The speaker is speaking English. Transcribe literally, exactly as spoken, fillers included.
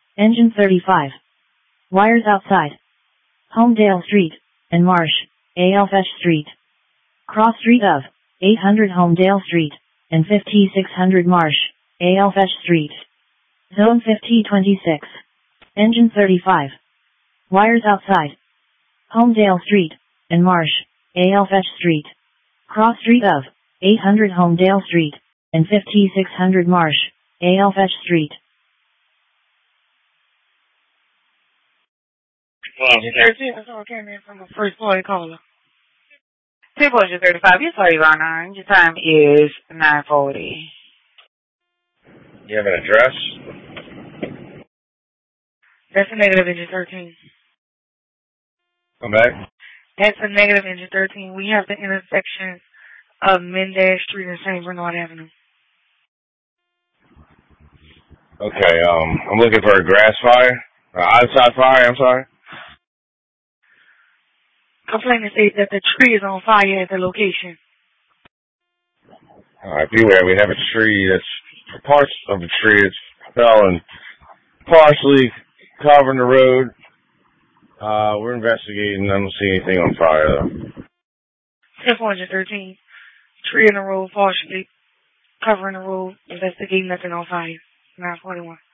Engine thirty-five. Wires outside. Homedale Street and Marsh, A L Fetch Street. Cross street of eight hundred Homedale Street and fifty-six hundred Marsh, A L Fetch Street. Zone fifty twenty-six. Engine thirty-five. Wires outside. Homedale Street and Marsh, A L Fetch Street. Cross street of eight hundred Homedale Street and fifty-six hundred Marsh, A L Fetch Street. Engine thirteen, that's all came in from a first party caller. Table engine thirty-five, you're sorry about nine. Your time is nine forty. You have an address? That's a negative engine thirteen. Come back. That's a negative engine thirteen. We have the intersection of Mendash Street and Saint Bernard Avenue. Okay, um, I'm looking for a grass fire. Uh, outside fire, I'm sorry. Complainant states that the tree is on fire at the location. Alright, beware, we have a tree that's, parts of the tree that's fell and partially covering the road. Uh, we're investigating, I don't see anything on fire though. Table engine thirteen, tree in the road partially covering the road, investigating nothing on fire. nine forty-one.